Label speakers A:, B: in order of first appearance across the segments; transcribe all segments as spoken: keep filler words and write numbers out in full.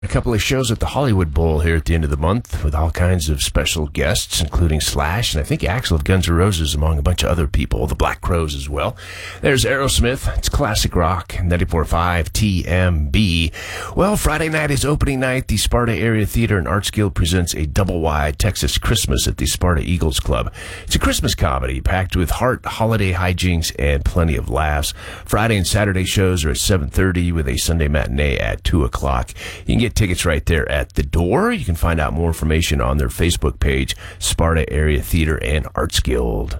A: A couple of shows at the Hollywood Bowl here at the end of the month with all kinds of special guests, including Slash and I think Axl of Guns N' Roses, among a bunch of other people, the Black Crowes as well. There's Aerosmith. It's classic rock, ninety-four point five T M B. Well, Friday night is opening night. The Sparta Area Theater and Arts Guild presents a double-wide Texas Christmas at the Sparta Eagles Club. It's a Christmas comedy packed with heart, holiday hijinks, and plenty of laughs. Friday and Saturday shows are at seven thirty with a Sunday matinee at two o'clock. You can get tickets right there at the door. You can find out more information on their Facebook page, Sparta Area Theater and Arts Guild.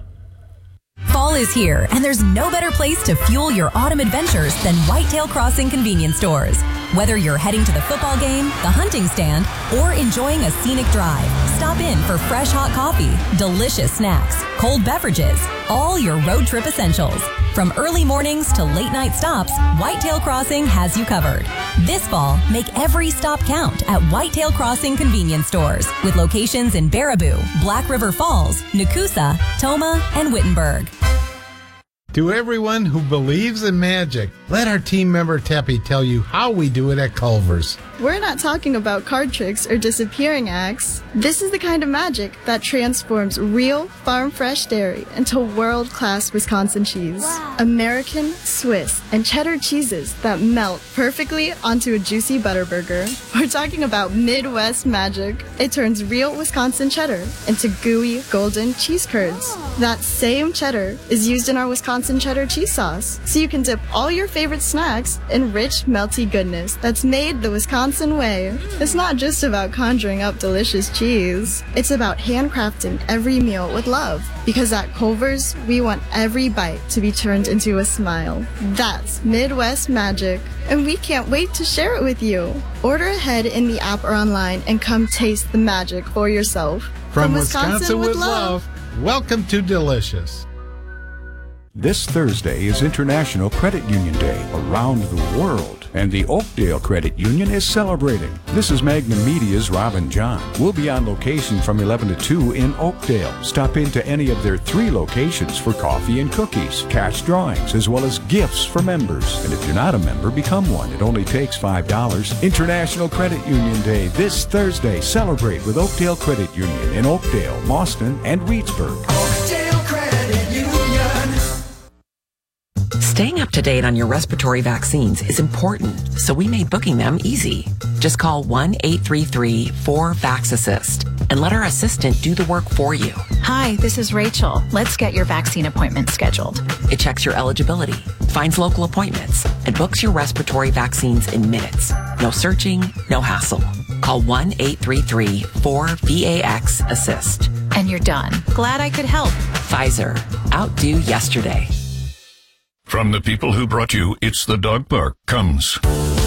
B: Fall is here, and there's no better place to fuel your autumn adventures than Whitetail Crossing convenience stores. Whether you're heading to the football game, the hunting stand, or enjoying a scenic drive, stop in for fresh hot coffee, delicious snacks, cold beverages, all your road trip essentials. From early mornings to late night stops, Whitetail Crossing has you covered. This fall, make every stop count at Whitetail Crossing convenience stores with locations in Baraboo, Black River Falls, Nakusa, Toma, and Wittenberg.
C: To everyone who believes in magic, let our team member Teppy tell you how we do it at Culver's.
D: We're not talking about card tricks or disappearing acts. This is the kind of magic that transforms real farm-fresh dairy into world-class Wisconsin cheese. Wow. American, Swiss, and cheddar cheeses that melt perfectly onto a juicy butter burger. We're talking about Midwest magic. It turns real Wisconsin cheddar into gooey, golden cheese curds. That same cheddar is used in our Wisconsin cheddar cheese sauce, so you can dip all your favorite snacks in rich, melty goodness that's made the Wisconsin way. It's not just about conjuring up delicious cheese. It's about handcrafting every meal with love. Because at Culver's, we want every bite to be turned into a smile. That's Midwest magic, and we can't wait to share it with you. Order ahead in the app or online and come taste the magic for yourself.
C: From, From Wisconsin, Wisconsin with, with love, love, welcome to Delicious.
E: This Thursday is International Credit Union Day around the world, and the Oakdale Credit Union is celebrating. This is Magnum Media's Robin John. We'll be on location from eleven to two in Oakdale. Stop into any of their three locations for coffee and cookies, cash drawings, as well as gifts for members. And if you're not a member, become one. It only takes five dollars. International Credit Union Day this Thursday. Celebrate with Oakdale Credit Union in Oakdale, Boston, and Reedsburg.
F: Oakdale Credit Union.
G: Staying up to date on your respiratory vaccines is important, so we made booking them easy. Just call one eight three three four VAX-ASSIST and let our assistant do the work for you.
H: Hi, this is Rachel. Let's get your vaccine appointment scheduled.
G: It checks your eligibility, finds local appointments, and books your respiratory vaccines in minutes. No searching, no hassle. Call one eight three three four VAX-ASSIST.
H: And you're done. Glad I could help.
G: Pfizer. Outdo yesterday.
I: From the people who brought you It's the Dog Park comes